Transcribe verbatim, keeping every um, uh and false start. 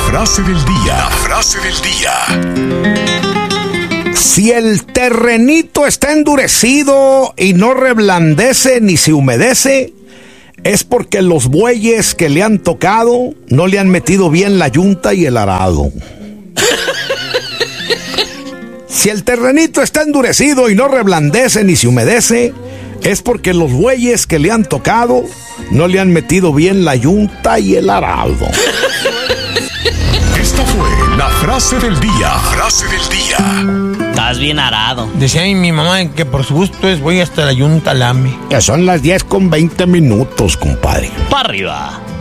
frase del día. La frase del día. Si el terrenito está endurecido y no reblandece ni se humedece, es porque los bueyes que le han tocado no le han metido bien la yunta y el arado. Si el terrenito está endurecido y no reblandece ni se humedece, es porque los bueyes que le han tocado no le han metido bien la yunta y el arado. Esta fue la frase del día. Frase del día. Estás bien arado. Decía mi mamá que por su gusto es voy hasta la yunta lame. Ya son las diez con veinte minutos, compadre. ¡Pa' arriba!